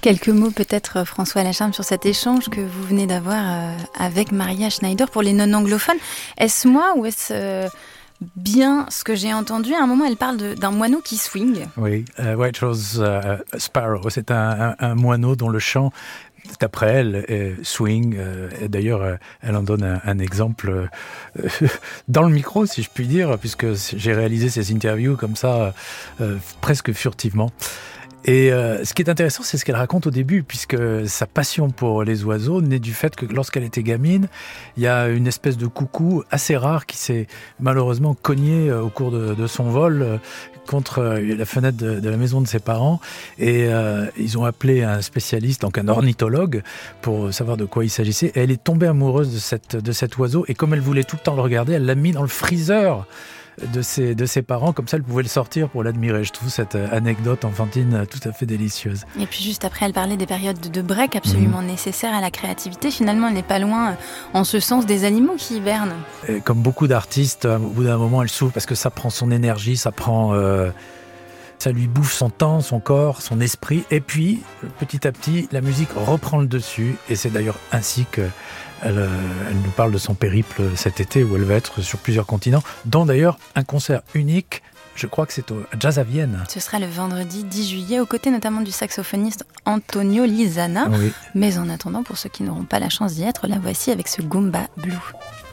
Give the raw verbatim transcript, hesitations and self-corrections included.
Quelques mots peut-être, François Lacharme, sur cet échange que vous venez d'avoir avec Maria Schneider pour les non-anglophones. Est-ce moi ou est-ce euh, bien ce que j'ai entendu? À un moment, elle parle de, d'un moineau qui swing. Oui, uh, White Rose uh, Sparrow, c'est un, un, un moineau dont le chant, d'après elle, est swing. Euh, et d'ailleurs, euh, elle en donne un, un exemple euh, dans le micro, si je puis dire, puisque j'ai réalisé ces interviews comme ça, euh, presque furtivement. Et euh, ce qui est intéressant, c'est ce qu'elle raconte au début, puisque sa passion pour les oiseaux naît du fait que lorsqu'elle était gamine, il y a une espèce de coucou assez rare qui s'est malheureusement cogné au cours de, de son vol contre la fenêtre de, de la maison de ses parents. Et euh, ils ont appelé un spécialiste, donc un ornithologue, pour savoir de quoi il s'agissait. Et elle est tombée amoureuse de, cette, de cet oiseau. Et comme elle voulait tout le temps le regarder, elle l'a mis dans le freezer de ses, de ses parents, comme ça elle pouvait le sortir pour l'admirer. Je trouve cette anecdote enfantine tout à fait délicieuse. Et puis juste après, elle parlait des périodes de break absolument mmh. nécessaires à la créativité. Finalement, elle n'est pas loin, en ce sens, des animaux qui hibernent. Et comme beaucoup d'artistes, au bout d'un moment, elle souffre parce que ça prend son énergie, ça prend... Euh, ça lui bouffe son temps, son corps, son esprit. Et puis, petit à petit, la musique reprend le dessus. Et c'est d'ailleurs ainsi que Elle, elle nous parle de son périple cet été où elle va être sur plusieurs continents, dont d'ailleurs un concert unique, je crois que c'est au Jazz à Vienne. Ce sera le vendredi dix juillet, aux côtés notamment du saxophoniste Antonio Lizana. Oui. Mais en attendant, pour ceux qui n'auront pas la chance d'y être, la voici avec ce Goomba Blue.